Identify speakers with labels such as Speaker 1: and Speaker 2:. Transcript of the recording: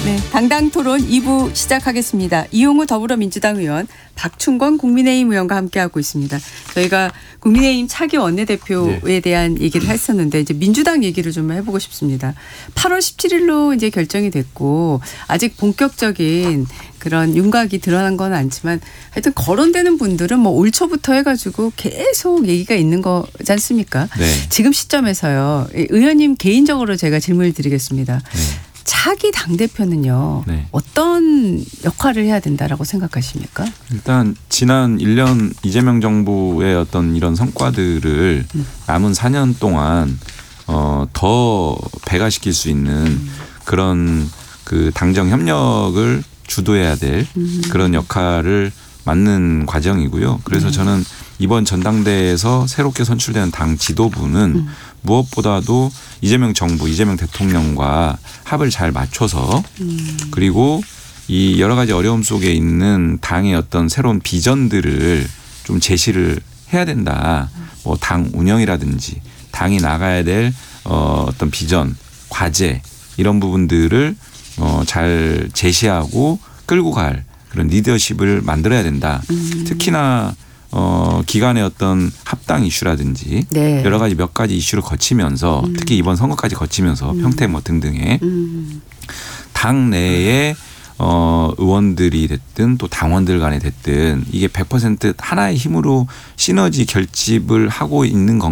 Speaker 1: 네, 당당 토론 2부 시작하겠습니다. 이용우 더불어민주당 의원, 박충건 국민의힘 의원과 함께하고 있습니다. 저희가 국민의힘 차기 원내대표에 대한 얘기를 했었는데 이제 민주당 얘기를 좀 해보고 싶습니다. 8월 17일로 이제 결정이 됐고 아직 본격적인 그런 윤곽이 드러난 건 않지만 하여튼 거론되는 분들은 뭐 올 초부터 해가지고 계속 얘기가 있는 거지 않습니까?
Speaker 2: 네.
Speaker 1: 지금 시점에서요. 의원님 개인적으로 제가 질문을 드리겠습니다.
Speaker 2: 네.
Speaker 1: 차기 당대표는요.
Speaker 2: 네.
Speaker 1: 어떤 역할을 해야 된다라고 생각하십니까?
Speaker 2: 일단 지난 1년 이재명 정부의 어떤 이런 성과들을 남은 4년 동안 더 배가시킬 수 있는 그런 그 당정 협력을 주도해야 될 그런 역할을 맡는 과정이고요. 그래서 저는 이번 전당대회에서 새롭게 선출되는 당 지도부는 무엇보다도 이재명 정부, 이재명 대통령과 합을 잘 맞춰서 그리고 이 여러 가지 어려움 속에 있는 당의 어떤 새로운 비전들을 좀 제시를 해야 된다. 뭐 당 운영이라든지 당이 나가야 될 어떤 비전, 과제 이런 부분들을 잘 제시하고 끌고 갈 그런 리더십을 만들어야 된다. 특히나 기간의 어떤 합당 이슈라든지
Speaker 1: 네.
Speaker 2: 여러 가지 몇 가지 이슈를 거치면서 특히 이번 선거까지 거치면서 평택 뭐 등등의 당 내에 의원들이 됐든 또 당원들 간에 됐든 이게 100% 하나의 힘으로 시너지 결집을 하고 있는